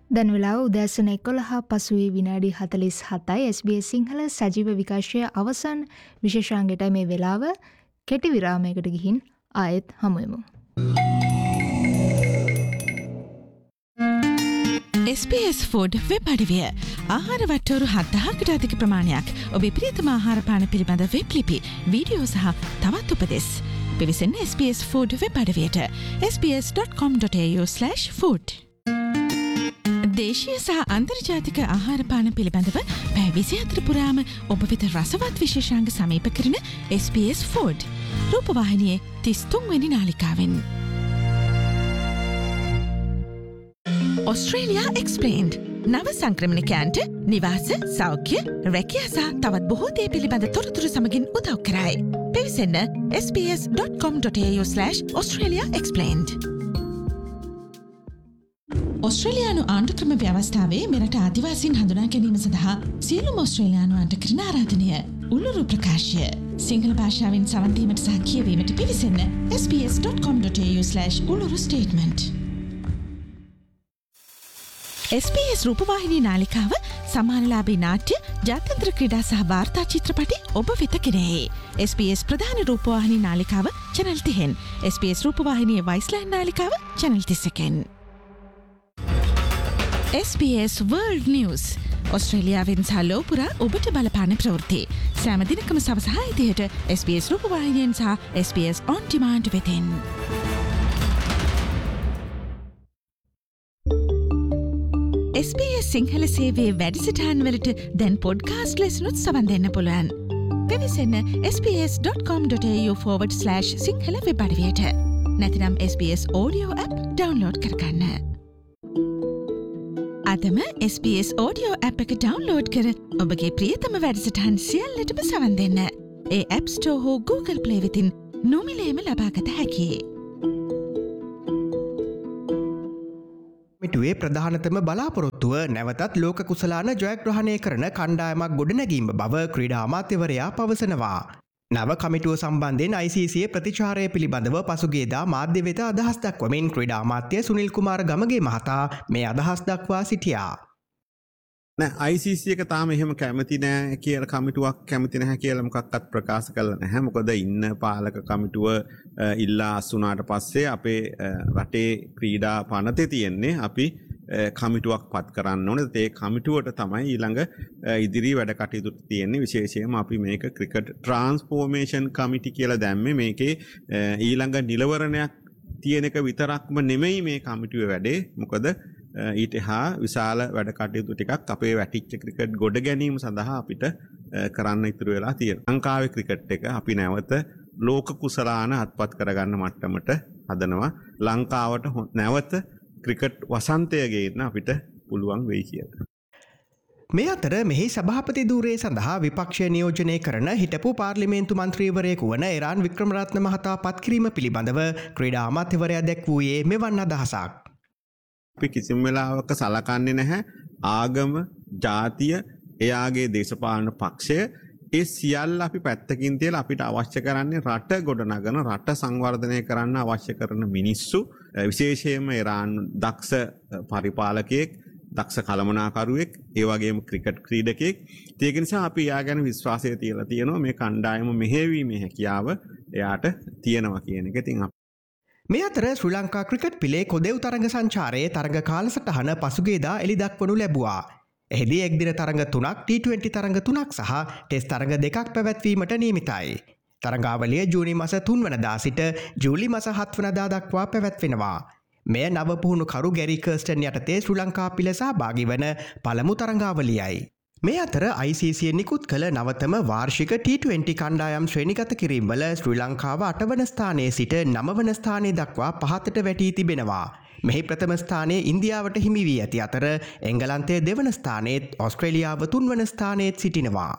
දැන් වෙලාව උදෑසන 11 පසුවී විනාඩි 47යි. SBS සිංහල සජීව විකාශය අවසන් විශේෂාංගයට මේ වෙලාව කෙටි විරාමයකට ගිහින් ආයෙත් හමුවෙමු. SBS ෆුඩ් වෙබ් අඩවිය ආහාර වට්ටෝරු 7000කට අධික ප්‍රමාණයක් ඔබේ ප්‍රියතම ආහාර පාන පිළිබඳ වෙබ් ලිපි, වීඩියෝ සහ තවත් උපදෙස්. පිවිසෙන්න SBS ෆුඩ් වෙබ් අඩවියට sbs.com.au/food. දේශීය සහ අන්තර්ජාතික ආහාර පාන පිළිබඳව පැය 24 පුරාම ඔබ වෙත රසවත් විශේෂාංග සමීප කරන SBS ෆුඩ් රූපවාහිනියේ 33 වෙනි නාලිකාවෙන්. Australia Explained. නව සංක්‍රමණිකයන්ට නිවාස, සෞඛ්‍ය, රැකියා සහ තවත් බොහෝ දේ පිළිබඳ තොරතුරු සමගින් උදව් කරයි. පිවිසෙන්න sbs.com.au/Australia Explained. ඔස්ට්‍රේලියානු ආණ්ඩුක්‍රම ව්‍යවස්ථාවේ මෙරට ආදිවාසීන් හඳුනා ගැනීම සඳහා සියලුම ඔස්ට්‍රේලියානුවන්ට කරන ආරාධනය. උළුරු ප්‍රකාශය. සිංහල භාෂාවෙන් සවන් දීමට සහ කියවීමට පිවිසෙන්න sbs.com.au/uluru statement. SBS රූපවාහිනී නාලිකාව සම්මානලාභී නාට්‍ය, ජාත්‍යන්තර ක්‍රීඩා සහ වාර්තා චිත්‍රපටි ඔබ වෙත ගෙනෙයි. SBS ප්‍රධාන රූපවාහිනී නාලිකාව channel 30න්, SBS රූපවාහිනියේ වයිස්ලෑන්ඩ් නාලිකාව channel 31න්. SBS World News. ඔස්ට්‍රේලියාවෙන් සහ ලෝපුරා ඔබට බලපාන ප්‍රවෘත්ති. සෑම දිනකම සවස 6:00ට SBS රූපවාහිනියෙන් සහ SBS On Demand වෙතින්. SBS සිංහල සේවයේ වැඩසටහන් වලට දැන් පොඩ්කාස්ට් ලෙසනුත් සවන් දෙන්න පුළුවන්. පිවිසෙන්න sbs.com.au/සිංහල වෙබ් අඩවියට. නැතිනම් SBS Audio app ඩවුන්ලෝඩ් කරගන්න. අදම SBS Audio app එක ඩවුන්ලෝඩ් කර ඔබගේ ප්‍රියතම වැඩසටහන් සියල්ලටම සවන් දෙන්න. ඒ App Store හෝ Google Play වෙතින් නොමිලේම ලබාගත හැකියි. මිටුවේ ප්‍රධානතම බලාපොරොත්තුව නැවතත් ලෝක කුසලාන ජයග්‍රහණය කරන කණ්ඩායමක් ගොඩනැගීම බව ක්‍රීඩා අමාත්‍යවරයා පවසනවා. නව කමිටුව සම්බන්ධයෙන් ICC ප්‍රතිචාරය පිළිබඳව පසුගියදා මාධ්‍ය වෙත අදහස් දක්වමින් ක්‍රීඩා අමාත්‍ය සුනිල් කුමාර ගමගේ මහතා මේ අදහස් දක්වා සිටියා. නෑ ICC එක තාම එහෙම කැමති නෑ කියලා කමිටුවක් කැමති නැහැ කියලා මොකක්වත් ප්‍රකාශ කළා නැහැ. මොකද ඉන්න පාලක කමිටුව ඉල්ලා අසුනාට පස්සේ අපේ රටේ ක්‍රීඩා පනතේ තියෙන්නේ අපි කමිටුවක් පත් කරන්න ඕනේ. ඒ කමිටුවට තමයි ඊළඟ ඉදිරි වැඩ කටයුතු තියෙන්නේ. විශේෂයෙන්ම අපි මේක ක්‍රිකට් ට්‍රාන්ස්ෆෝමේෂන් කමිටි කියලා දැම්මේ. මේකේ ඊළඟ නිලවරණයක් තියෙන එක විතරක්ම නෙමෙයි මේ කමිටුවේ වැඩේ. මොකද ඊට හා විශාල වැඩ කටයුතු ටිකක් අපේ වැටිච්ච ක්‍රිකට් ගොඩ ගැනීම සඳහා අපිට කරන්න ඉතුරු වෙලා තියෙනවා. ලංකාවේ ක්‍රිකට් එක අපි නැවත ලෝක කුසලාන අත්පත් කරගන්න මට්ටමට හදනවා. ලංකාවට නැවත ක්‍රිකට් වසන්තය ගේන්න අපිට පුළුවන් වෙයි කියලා. මේ අතර මෙහි සභාපති ධූරය සඳහා විපක්ෂය නියෝජනය කරන හිටපු පාර්ලිමේන්තු මන්ත්‍රීවරයෙකු වන එරාන් වික්‍රමරත්න මහතා පත් කිරීම පිළිබඳව ක්‍රීඩා අමාත්‍යවරයා දැක්වූයේ මෙවන් අදහසක්. අපි කිසිම වෙලාවක සලකන්නේ නැහැ ආගම, ජාතිය, එයාගේ දේශපාලන පක්ෂය. ඒ සියල්ල අපි පැත්තකින් තියලා අපිට අවශ්‍ය කරන්නේ රට ගොඩනගන, රට සංවර්ධනය කරන්න අවශ්‍ය කරන මිනිස්සු. විශේෂයෙන්ම ඉරාන් දක්ෂ පරිපාලකයෙක්, දක්ෂ කළමනාකරුවෙක්, ඒ වගේම ක්‍රිකට් ක්‍රීඩකයෙක්. ඒක නිසා අපි එයා ගැන විශ්වාසය තියලා තියෙනවා. මේ කණ්ඩායම මෙහෙයවීමේ හැකියාව එයාට තියෙනවා කියන එක. ඉතින් මේ අතර ශ්‍රී ලංකා ක්‍රිකට් පිලේ කොදෙව් තරඟ සංචාරයේ තරඟ කාලසටහන පසුගියදා එළි දක්වනු ලැබුවා. එහිදී එක්දින තරඟ 3ක්, T20 තරඟ 3ක් සහ ටෙස්ට් තරඟ 2ක් පැවැත්වීමට නියමිතයි. තරඟාවලිය ජූනි මාස 3 වනදා සිට ජූලි මාස 7 වනදා දක්වා පැවැත්වෙනවා. මෙය නව පුහුණුකරු ගැරි කර්ස්ටන් යටතේ ශ්‍රී ලංකා පිල සහභාගී වන පළමු තරඟාවලියයි. මේ අතර ICC නිකුත් කළ නවතම වාර්ෂික T20 කණ්ඩායම් ශ්‍රේණිගත කිරීම්වල ශ්‍රී ලංකාව 8 වන ස්ථානයේ සිට 9 වන ස්ථානයේ දක්වා පහතට වැටී තිබෙනවා. මෙහි ප්‍රථම ස්ථානයේ ඉන්දියාවට හිමි වී ඇති අතර එංගලන්තය 2 වන ස්ථානයේත් ඕස්ට්‍රේලියාව 3 වන ස්ථානයේත් සිටිනවා.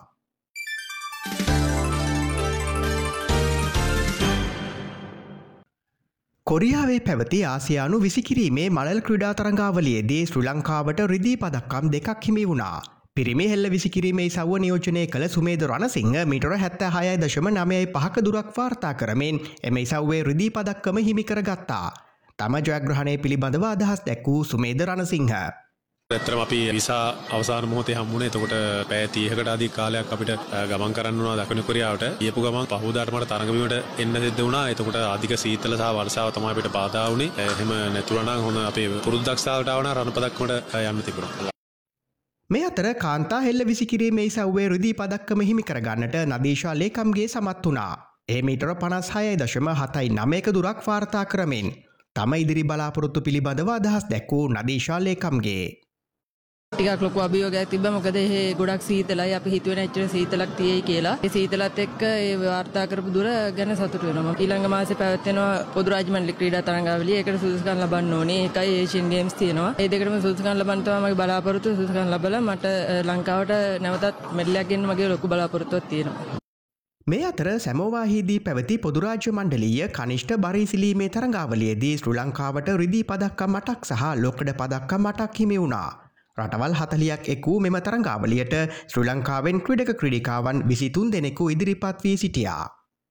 කොරියාවේ පැවති ආසියානු විසිකිරීමේ මළල් ක්‍රීඩා තරඟාවලියේදී ශ්‍රී ලංකාවට රිදී පදක්කම් 2ක් හිමි වුණා. පිරිමි හෙල්ල විසිකිරීමේ සව්ව නියෝජනය කළ සුමේද රණසිංහ මීටර 76.95ක දුරක් වාර්තා කරමින් එම ඉසව්වේ රිදී පදක්කම හිමි කරගත්තා. තම ජයග්‍රහණය පිළිබඳව අදහස් දැක්වූ සුමේද රණසිංහ ඇත්තටම අපි විසා අවසාන මොහොතේ හම්බුනේ. එතකොට පැය 30කට අධික කාලයක් අපිට ගමන් කරන්න වුණා දකුණු කොරියාවට. ගියපු ගමන් පහුවදාට මට තරඟ බිමට එන්න දෙද්ද වුණා. එතකොට අධික සීතල සහ වර්ෂාව තමයි අපිට බාධා වුණේ. එහෙම නැතුණා නම් හොඳ අපේ පුරුදු දක්ෂතාවට ආවන රණපදක්කට යන්න තිබුණා. මේ අතර කාන්තා හෙල්ල විසිකිරීමේ ඉසව්වේ රිදී පදක්කම හිමි කරගන්නට නදීෂා ලේකම්ගේ සමත් වුණා. ඒ මීටර 56.79ක දුරක් වාර්තා කරමින් තම ඉදිරි බලාපොරොත්තු පිළිබඳව අදහස් දැක්වූ නදීෂා ලේකම්ගේ ටිකක් ලොකු අභියෝගයක් තිබ්බා. මොකද ඒ ගොඩක් සීතලයි. අපි හිතුවේ නැච්චර සීතලක් තියෙයි කියලා. ඒ සීතලත් එක්ක ඒ වාර්තා කරපු දුර ගැන සතුටු වෙනවා. ඊළඟ මාසේ පැවැත්වෙනවා පොදු රාජ්‍ය මණ්ඩල ක්‍රීඩා තරඟාවලිය. ඒකට සුදුසුකම් ලබන්න ඕනේ. ඒකයි ඒෂියන් ගේම්ස් තියෙනවා. ඒ දෙකටම සුදුසුකම් ලබන්න තමයි මගේ බලාපොරොත්තු. සුදුසුකම් ලැබලා මට ලංකාවට නැවතත් මෙඩලයක් ගෙන්න මගේ ලොකු බලාපොරොත්තුවක් තියෙනවා. මේ අතර සැමෝවාහිදී පැවති පොදුරාජ්‍ය මණ්ඩලීය කනිෂ්ඨ බරීසිලීමේ තරඟාවලියේදී ශ්‍රී ලංකාවට රිදී පදක්කම් 8ක් සහ ලොකඩ පදක්කම් 8ක් හිමි වුණා. රටවල් 40ක් එක් වූ මෙම තරඟාවලියට ශ්‍රී ලංකාවෙන් ක්‍රීඩක ක්‍රීඩිකාවන් 23 දෙනෙකු ඉදිරිපත් වී සිටියා.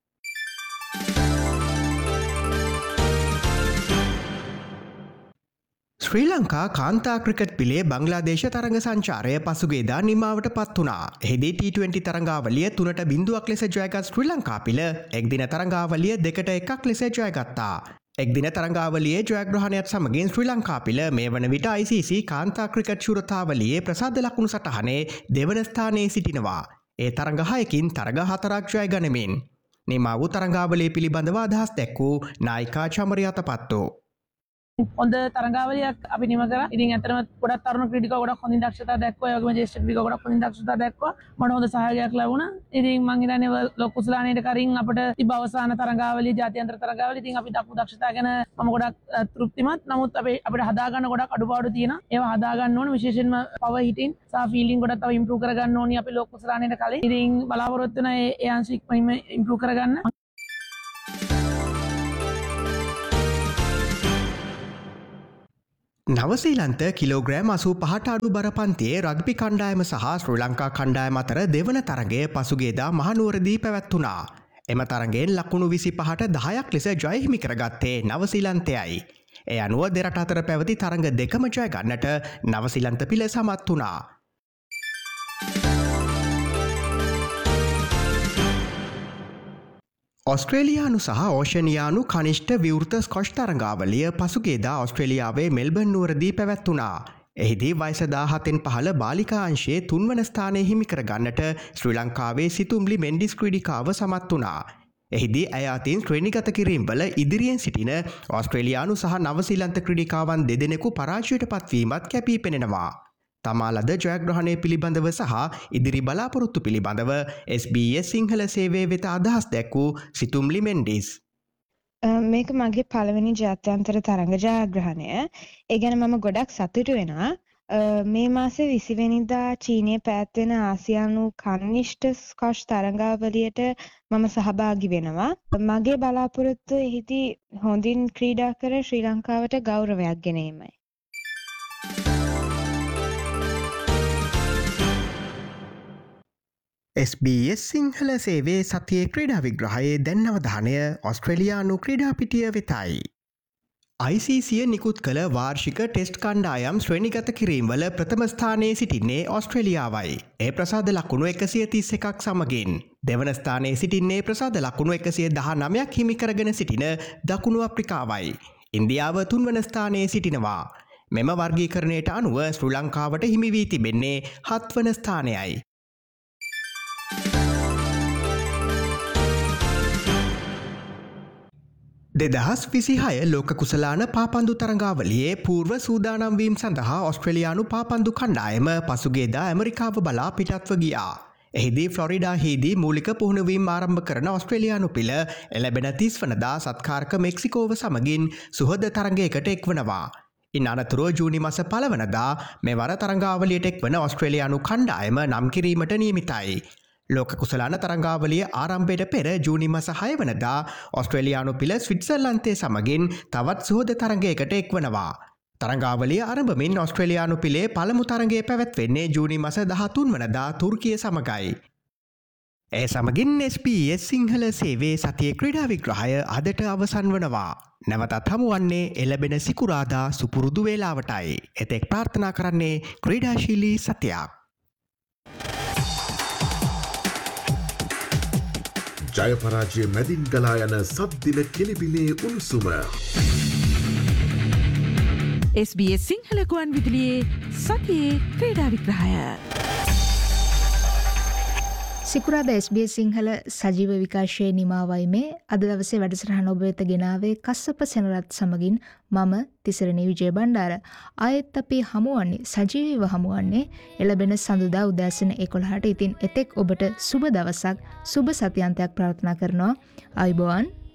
ශ්‍රී ලංකා කාන්තා ක්‍රිකට් පිලේ බංග්ලාදේශ තරඟ සංචාරය පසුගේදා නිමාවට පත් වුණා. එහිදී T20 තරඟාවලිය 3-0ක් ලෙස ජයගත් ශ්‍රී ලංකා පිල එක්දින තරඟාවලිය 2-1ක් ලෙස ජයගත්තා. එක්දින තරඟාවලියේ ජයග්‍රහණයත් සමගින් ශ්‍රී ලංකා පිල මේ වන විට ICC කාන්තා ක්‍රිකට් ශූරතාවලියේ ප්‍රසාද ලකුණු සටහනේ දෙවන ස්ථානයේ සිටිනවා. ඒ තරඟ 6කින් තරඟ 4ක් ජය ගනිමින් නිමා වූ තරඟාවලිය පිළිබඳව අදහස් දැක්වූ නායිකා චමරිය අතපත්තු. හොඳ තරඟාවලියක් අපි නිම කරා. ඉතින් ඇත්තටම ගොඩක් තරුණ ක්‍රීඩකයෝ ගොඩක් හොඳින් දක්ෂතා දැක්වුවා. ඒ වගේම ජ්‍යෙෂ්ඨ ක්‍රීඩකයෝ ගොඩක් හොඳින් දක්ෂතා දැක්වුවා. මට හොඳ සහයෝගයක් ලැබුණා. ඉතින් මං හිතන්නේ ලොකු කුසලානේට කරින් අපිට තිබ්බ අවසාන තරඟාවලිය ජාත්‍යන්තර තරඟාවලිය. ඉතින් අපි දක්ෂතා ගැන මම ගොඩක් තෘප්තිමත්. නමුත් අපිට හදාගන්න ගොඩක් අඩුපාඩු තියෙනවා. ඒවා හදාගන්න ඕනේ. විශේෂයෙන්ම පවර් හිටින් සහ ෆීල්ඩින් ගොඩක් තව ඉම්ප්‍රූව් කරගන්න ඕනේ අපි ලොකු කුසලානේට කලින්. ඉතින් බලාපොරොත්තු වෙන ඒ අංශ ඉක්මනින්ම ඉම්ප්‍රූව් කරගන්න. නවසීලන්ත කිලෝග්‍රෑම් 85ට අඩු බර පන්තියේ රග්බි කණ්ඩායම සහ ශ්‍රී ලංකා කණ්ඩායම අතර දෙවන තරගය පසුගියදා මහනුවරදී පැවැත්වුණා. එම තරගයෙන් ලකුණු 25ට 10ක් ලෙස ජය හිමි කරගත්තේ නවසීලන්තයයි. ඒ අනුව දෙරට අතර පැවති තරග දෙකම ජය ගන්නට නවසීලන්ත පිල සමත් වුණා. ඔස්ට්‍රේලියානු සහ ඕෂනියානු කනිෂ්ඨ විවෘත ස්කොෂ් තරඟාවලිය පසුගේදා ඔස්ට්‍රේලියාවේ මෙල්බර්න් නුවරදී පැවැත්වුණා. එහිදී වයස 17න් පහළ බාලිකා අංශයේ 3 වන ස්ථානය හිමි කරගන්නට ශ්‍රී ලංකාවේ සිතුම්ලි මෙන්ඩිස් ක්‍රීඩිකාව සමත් වුණා. එහිදී ඇය අතින් ශ්‍රේණිගත කිරීම්වල ඉදිරියෙන් සිටින ඔස්ට්‍රේලියානු සහ නවසීලන්ත ක්‍රීඩිකාවන් දෙදෙනෙකු පරාජයට පත්වීමත් කැපී පෙනෙනවා. තමා ලද ජයග්‍රහණය පිළිබඳව සහ ඉදිරි බලාපොරොත්තු පිළිබඳව SBS සිංහල සේවය වෙත අදහස් දැක්වූ සිතුම්ලි මෙන්ඩිස්. මේක මගේ පළවෙනි ජාත්‍යන්තර තරඟ ජයග්‍රහණය. ඒ ගැන මම ගොඩක් සතුටු වෙනවා. මේ මාසේ 20 වෙනිදා චීනයේ පැවැත්වෙන ආසියානු කනිෂ්ඨ ස්කොෂ් තරඟාවලියට මම සහභාගී වෙනවා. මගේ බලාපොරොත්තුව එහිදී හොඳින් ක්‍රීඩා කර ශ්‍රී ලංකාවට ගෞරවයක් ගෙනීමයි. SBS සිංහල සේවේ සතියේ ක්‍රීඩා විග්‍රහයේ දැන් අවධානය ඔස්ට්‍රේලියානු ක්‍රීඩා පිටිය වෙතයි. ICC නිකුත් කළ වාර්ෂික ටෙස්ට් කණ්ඩායම් ශ්‍රේණිගත කිරීම්වල ප්‍රථම ස්ථානයේ සිටින්නේ ඔස්ට්‍රේලියාවයි. ඒ ප්‍රසාද ලකුණු 131ක් සමගින්. දෙවන ස්ථානයේ සිටින්නේ ප්‍රසාද ලකුණු 119ක් හිමි කරගෙන සිටින දකුණු අප්‍රිකාවයි. ඉන්දියාව 3 වන ස්ථානයේ සිටිනවා. මෙම වර්ගීකරණයට අනුව ශ්‍රී ලංකාවට හිමි වී තිබෙන්නේ 7 වන ස්ථානයයි. 2026 ලෝක කුසලාන පාපන්දු තරඟාවලියේ පූර්ව සූදානම්වීම් සඳහා ඔස්ට්‍රේලියානු පාපන්දු කණ්ඩායම පසුගේදා ඇමරිකාව බලා පිටත්ව ගියා. එහිදී ෆ්ලොරිඩාහිදී මූලික පුහුණුවීම් ආරම්භ කරන ඔස්ට්‍රේලියානු පිළ එළැබෙන 30 වනදා සත්කාරක මෙක්සිකෝව සමගින් සුහද තරඟයකට එක්වනවා. ඉන් අනතුරුව ජූනි මාස 1 වනදා මෙවර තරඟාවලියට එක්වන ඔස්ට්‍රේලියානු කණ්ඩායම නම් කිරීමට නියමිතයි. ලෝක කුසලාන තරඟාවලිය ආරම්භයට පෙර ජූනි මාස 6 වනදා ඔස්ට්‍රේලියානු පිළ ස්විට්සර්ලන්තය සමගින් තවත් සුහද තරඟයකට එක්වනවා. තරඟාවලිය ආරම්භමින් ඔස්ට්‍රේලියානු පිළේ පළමු තරඟය පැවැත්වෙන්නේ ජූනි මාස 13 වනදා තුර්කිය සමගයි. ඒ සමගින් SBS සිංහල සේවේ සතිය ක්‍රීඩා විග්‍රහය අදට අවසන් වනවා. නැවතත් හමුවන්නේ එළබෙන සිකුරාදා සුපුරුදු වේලාවටයි. එතෙක් ප්‍රාර්ථනා කරන්නේ ක්‍රීඩාශීලී සතියක්. ජයපරාජය මැදින් ගලා යන සද්දින කෙලිබිලේ උණුසුම. SBS සිංහල ගුවන් විදුලියේ සතියේ ක්‍රීඩා විග්‍රහය. සිකුරාද SBS සිංහල සජීව විකාශයේ නිමාවයි මේ අද දවසේ වැඩසටහන ඔබ වෙත ගෙනාවේ කස්සප සෙනරත් සමගින් මම තිසරණී විජය බණ්ඩාර. ආයෙත් අපි හමුවන්නේ සජීවීව හමුවන්නේ එළබෙන සඳුදා උදෑසන 11ට. ඉතින් එතෙක් ඔබට සුබ දවසක් සුබ සතියන්තයක් ප්‍රාර්ථනා කරනවා. ආයුබෝවන්.